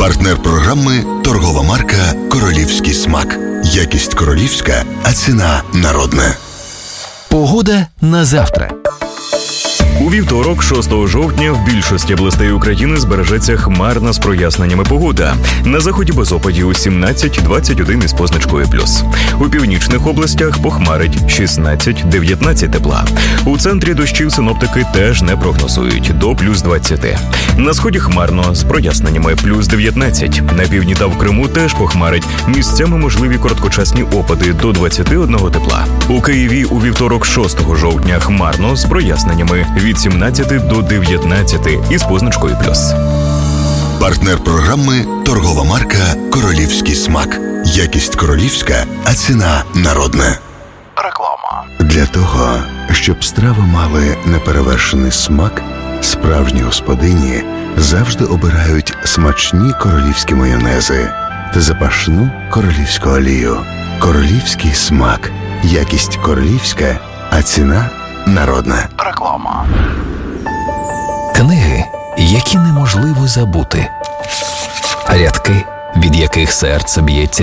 Партнер програми – торгова марка «Королівський смак». Якість королівська, а ціна народна. Погода на завтра. У вівторок, 6 жовтня, в більшості областей України збережеться хмарна з проясненнями погода. На заході без опадів 17-21 із позначкою плюс. У північних областях похмарить 16-19 тепла. У центрі дощів синоптики теж не прогнозують – до плюс 20. На сході хмарно з проясненнями плюс 19. На півдні та в Криму теж похмарить. Місцями можливі короткочасні опади до 21 тепла. У Києві у вівторок, 6 жовтня, хмарно з проясненнями від 17 до 19 із позначкою плюс. Партнер програми – торгова марка «Королівський смак». Якість королівська, а ціна народна. Реклама. Для того, щоб страви мали неперевершений смак, справжні господині завжди обирають смачні королівські майонези та запашну королівську олію. Королівський смак. Якість королівська, а ціна народна. Реклама. Книги, які неможливо забути. Рядки, від яких серце б'ється